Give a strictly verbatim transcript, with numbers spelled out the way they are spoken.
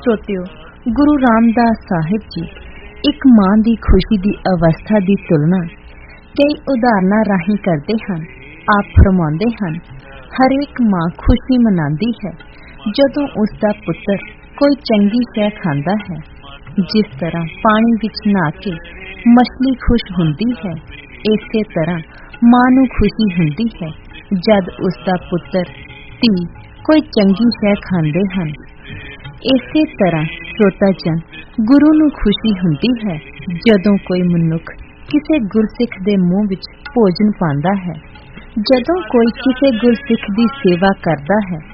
ਸਰੋਤਿਓ, ਗੁਰੂ ਰਾਮਦਾਸ ਸਾਹਿਬ ਜੀ ਇੱਕ ਮਾਂ ਦੀ ਖੁਸ਼ੀ ਦੀ ਅਵਸਥਾ ਦੀ ਤੁਲਨਾ ਕਈ ਉਦਾਹਰਨਾਂ ਰਾਹੀਂ ਕਰਦੇ ਹਨ। ਆਪ ਫਰਮਾਉਂਦੇ ਹਨ, ਹਰੇਕ ਮਾਂ ਖੁਸ਼ੀ ਮਨਾਉਂਦੀ ਹੈ ਜਦੋਂ ਉਸ ਦਾ ਪੁੱਤਰ ਕੋਈ ਚੰਗੀ ਸ਼ੈ ਖਾਂਦਾ ਹੈ। ਜਿਸ ਤਰ੍ਹਾਂ ਪਾਣੀ ਵਿੱਚ ਨਹਾ ਕੇ ਮਛਲੀ ਖੁਸ਼ ਹੁੰਦੀ ਹੈ, ਇਸੇ ਤਰ੍ਹਾਂ ਮਾਂ ਨੂੰ ਖੁਸ਼ੀ ਹੁੰਦੀ ਹੈ ਜਦ ਉਸ ਦਾ ਪੁੱਤਰ ਧੀ ਕੋਈ ਚੰਗੀ ਸ਼ੈ ਖਾਂਦੇ ਹਨ। ਇਸੇ ਤਰ੍ਹਾਂ ਸਰੋਤਾ ਜਨ, ਗੁਰੂ ਨੂੰ ਖੁਸ਼ੀ ਹੁੰਦੀ ਹੈ ਜਦੋਂ ਕੋਈ ਮਨੁੱਖ ਕਿਸੇ ਗੁਰਸਿੱਖ ਦੇ ਮੂੰਹ ਵਿੱਚ ਭੋਜਨ ਪਾਉਂਦਾ ਹੈ। ਜਦੋਂ ਕੋਈ ਕਿਸੇ ਗੁਰਸਿੱਖ ਦੀ ਸੇਵਾ ਕਰਦਾ ਹੈ